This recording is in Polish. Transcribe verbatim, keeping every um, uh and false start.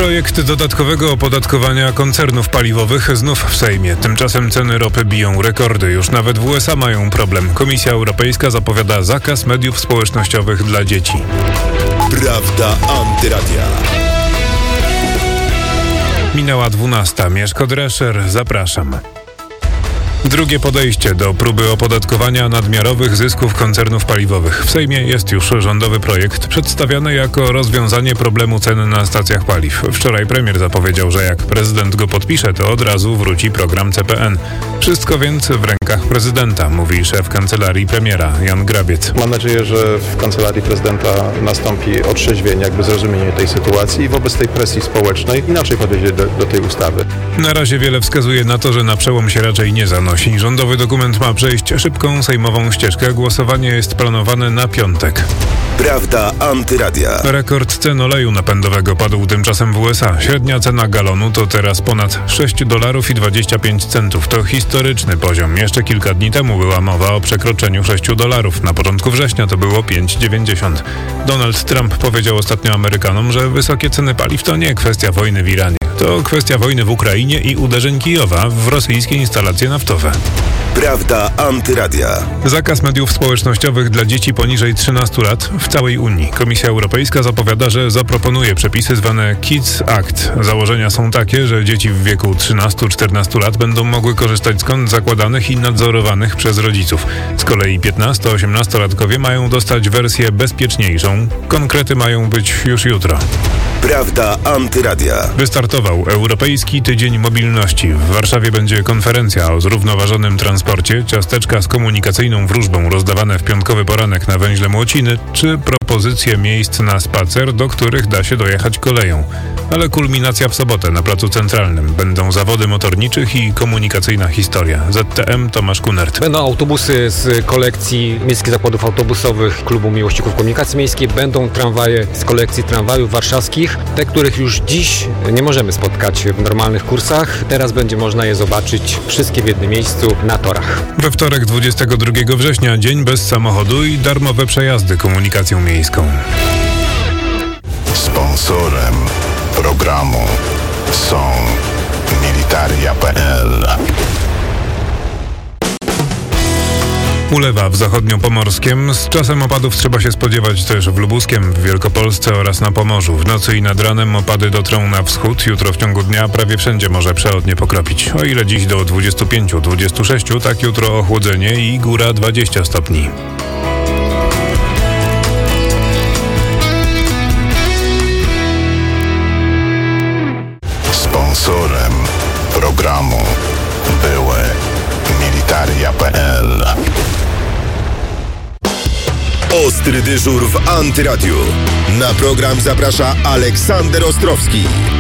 Projekt dodatkowego opodatkowania koncernów paliwowych znów w Sejmie. Tymczasem ceny ropy biją rekordy. Już nawet w U S A mają problem. Komisja Europejska zapowiada zakaz mediów społecznościowych dla dzieci. Prawda Antyradia. Minęła dwunasta. Mieszko Drescher, zapraszam. Drugie podejście do próby opodatkowania nadmiarowych zysków koncernów paliwowych. W Sejmie jest już rządowy projekt przedstawiany jako rozwiązanie problemu cen na stacjach paliw. Wczoraj premier zapowiedział, że jak prezydent go podpisze, to od razu wróci program C P N. Wszystko więc w rękach prezydenta, mówi szef kancelarii premiera Jan Grabiec. Mam nadzieję, że w kancelarii prezydenta nastąpi otrzeźwienie, jakby zrozumienie tej sytuacji i wobec tej presji społecznej inaczej podejdzie do, do tej ustawy. Na razie wiele wskazuje na to, że na przełom się raczej nie zanosi. Rządowy dokument ma przejść szybką sejmową ścieżkę. Głosowanie jest planowane na piątek. Prawda Antyradia. Rekord cen oleju napędowego padł tymczasem w U S A. Średnia cena galonu to teraz ponad sześć dolarów i dwadzieścia pięć centów. To historyczny poziom. Jeszcze kilka dni temu była mowa o przekroczeniu sześć dolarów. Na początku września to było pięć dziewięćdziesiąt. Donald Trump powiedział ostatnio Amerykanom, że wysokie ceny paliw to nie kwestia wojny w Iranie. To kwestia wojny w Ukrainie i uderzeń Kijowa w rosyjskie instalacje naftowe. Prawda Antyradia. Zakaz mediów społecznościowych dla dzieci poniżej trzynastu lat w całej Unii. Komisja Europejska zapowiada, że zaproponuje przepisy zwane Kids Act. Założenia są takie, że dzieci w wieku trzynastu do czternastu lat będą mogły korzystać z kont zakładanych i nadzorowanych przez rodziców. Z kolei piętnasto-osiemnastolatkowie mają dostać wersję bezpieczniejszą. Konkrety mają być już jutro. Prawda Antyradia. Wystartował Europejski Tydzień Mobilności. W Warszawie będzie konferencja o zrównoważonym transporcie, ciasteczka z komunikacyjną wróżbą rozdawane w piątkowy poranek na węźle Młociny, czy propozycje miejsc na spacer, do których da się dojechać koleją. Ale kulminacja w sobotę na Placu Centralnym. Będą zawody motorniczych i komunikacyjna historia. Z T M Tomasz Kunert. Będą autobusy z kolekcji Miejskich Zakładów Autobusowych Klubu Miłośników Komunikacji Miejskiej. Będą tramwaje z kolekcji tramwajów warszawskich. Te, których już dziś nie możemy spotkać w normalnych kursach. Teraz będzie można je zobaczyć wszystkie w jednym miejscu na torach. We wtorek dwudziestego drugiego września dzień bez samochodu i darmowe przejazdy komunikacją miejską. Sponsorem programu są Militaria kropka p l. Ulewa w zachodniopomorskiem. Z czasem opadów trzeba się spodziewać też w Lubuskiem, w Wielkopolsce oraz na Pomorzu. W nocy i nad ranem opady dotrą na wschód. Jutro w ciągu dnia prawie wszędzie może przelotnie pokropić. O ile dziś do dwudziestu pięciu do dwudziestu sześciu, tak jutro ochłodzenie i góra dwadzieścia stopni. Sponsorem programu były Militaria kropka p l. Ostry dyżur w Antyradiu. Na program zaprasza Aleksander Ostrowski.